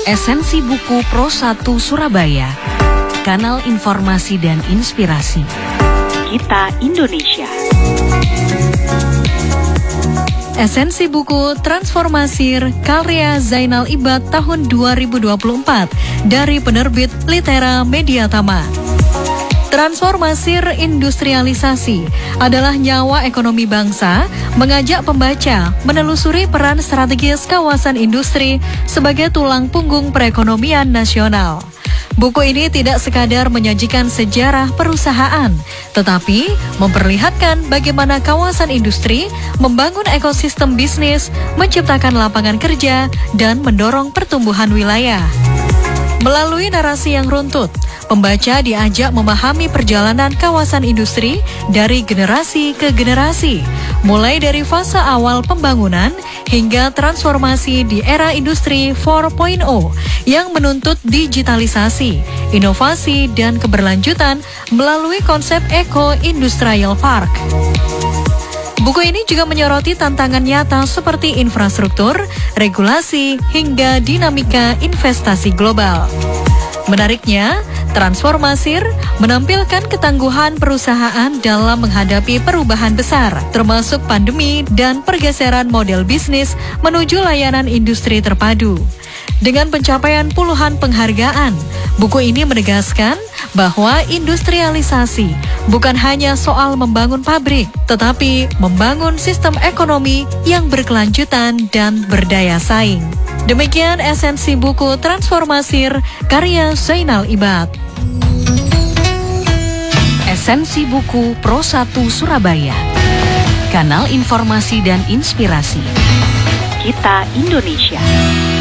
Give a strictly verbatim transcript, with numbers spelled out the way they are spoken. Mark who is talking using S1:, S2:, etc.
S1: Esensi Buku Pro satu Surabaya, kanal informasi dan inspirasi. Kita Indonesia. Esensi buku Transformasir karya Zainal Ibad tahun dua ribu dua puluh empat dari penerbit Litera Mediatama. Transformasir industrialisasi adalah nyawa ekonomi bangsa, mengajak pembaca menelusuri peran strategis kawasan industri sebagai tulang punggung perekonomian nasional. Buku ini tidak sekadar menyajikan sejarah perusahaan, tetapi memperlihatkan bagaimana kawasan industri membangun ekosistem bisnis, menciptakan lapangan kerja, dan mendorong pertumbuhan wilayah. Melalui narasi yang runtut, pembaca diajak memahami perjalanan kawasan industri dari generasi ke generasi, mulai dari fase awal pembangunan hingga transformasi di era industri empat titik nol yang menuntut digitalisasi, inovasi, dan keberlanjutan melalui konsep Eco-Industrial Park. Buku ini juga menyoroti tantangan nyata seperti infrastruktur, regulasi, hingga dinamika investasi global. Menariknya, Transformasir menampilkan ketangguhan perusahaan dalam menghadapi perubahan besar, termasuk pandemi dan pergeseran model bisnis menuju layanan industri terpadu. Dengan pencapaian puluhan penghargaan, buku ini menegaskan bahwa industrialisasi bukan hanya soal membangun pabrik, tetapi membangun sistem ekonomi yang berkelanjutan dan berdaya saing. Demikian esensi buku Transformasir karya Zainal Ibad. Esensi Buku Pro satu Surabaya, kanal informasi dan inspirasi. Kita Indonesia.